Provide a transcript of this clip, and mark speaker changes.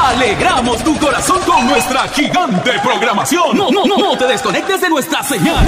Speaker 1: Alegramos tu corazón con nuestra gigante programación. No te desconectes de nuestra señal.